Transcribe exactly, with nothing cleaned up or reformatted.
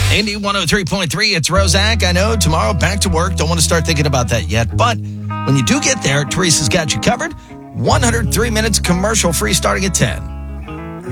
Indy one oh three point three, it's Roszak. I know, tomorrow, back to work. Don't want to start thinking about that yet. But when you do get there, Teresa's got you covered. one hundred three minutes commercial free starting at ten.